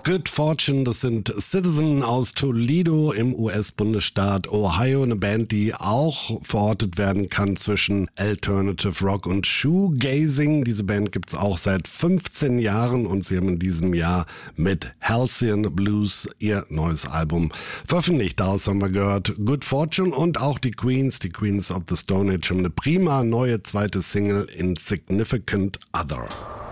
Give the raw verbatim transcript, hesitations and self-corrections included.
Good Fortune, das sind Citizen aus Toledo im U S-Bundesstaat Ohio. Eine Band, die auch verortet werden kann zwischen Alternative Rock und Shoegazing. Diese Band gibt's auch seit fünfzehn Jahren und sie haben in diesem Jahr mit Halcyon Blues ihr neues Album veröffentlicht. Daraus haben wir gehört Good Fortune und auch die Queens, die Queens of the Stone Age haben eine prima neue zweite Single Insignificant Other.